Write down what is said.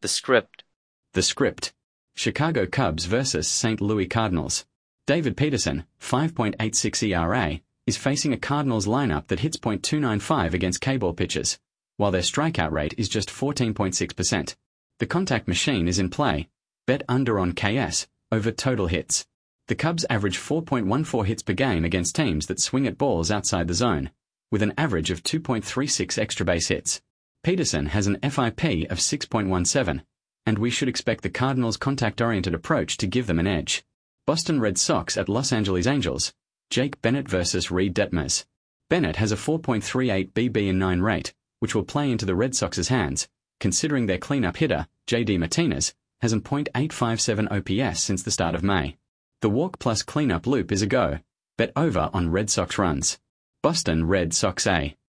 The script. The script. Chicago Cubs vs. St. Louis Cardinals. David Peterson, 5.86 ERA, is facing a Cardinals lineup that hits .295 against K-ball pitchers, while their strikeout rate is just 14.6%. The contact machine is in play. Bet under on KS, over total hits. The Cubs average 4.14 hits per game against teams that swing at balls outside the zone, with an average of 2.36 extra base hits. Peterson has an FIP of 6.17, and we should expect the Cardinals' contact-oriented approach to give them an edge. Boston Red Sox at Los Angeles Angels. Jake Bennett vs. Reed Detmers. Bennett has a 4.38 BB/9 rate, which will play into the Red Sox's hands, considering their cleanup hitter, J.D. Martinez, has a .857 OPS since the start of May. The walk plus cleanup loop is a go. Bet over on Red Sox runs. Boston Red Sox A.